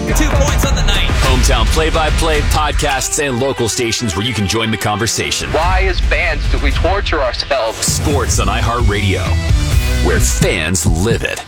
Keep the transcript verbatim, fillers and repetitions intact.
Two points on the night. Hometown play-by-play, podcasts, and local stations where you can join the conversation. Why, as fans, do we torture ourselves? Sports on iHeartRadio, where fans live it.